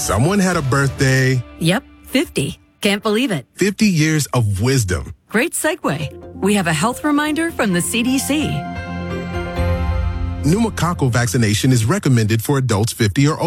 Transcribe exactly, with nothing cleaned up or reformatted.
Someone had a birthday. Yep, fifty. Can't believe it. fifty years of wisdom. Great segue. We have a health reminder from the C D C. Pneumococcal vaccination is recommended for adults fifty or older.